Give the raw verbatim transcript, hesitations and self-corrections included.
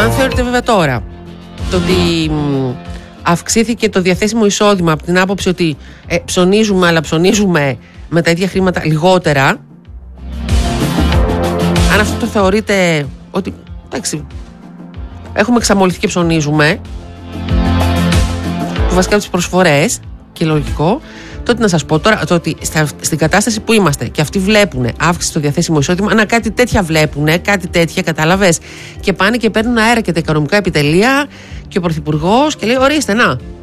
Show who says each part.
Speaker 1: Αν θεωρείτε βέβαια τώρα το ότι μ, αυξήθηκε το διαθέσιμο εισόδημα από την άποψη ότι ε, ψωνίζουμε, αλλά ψωνίζουμε με τα ίδια χρήματα λιγότερα, αν αυτό το θεωρείτε ότι εντάξει, έχουμε εξαμολυθεί και ψωνίζουμε, που βασικά τις προσφορές και λογικό, τότε να σας πω τώρα το ότι στα, στην κατάσταση που είμαστε και αυτοί βλέπουν αύξηση στο διαθέσιμο εισόδημα, να κάτι τέτοια βλέπουν, κάτι τέτοια, κατάλαβες, και πάνε και παίρνουν αέρα και τα οικονομικά επιτελεία και ο Πρωθυπουργός και λέει ορίστε να,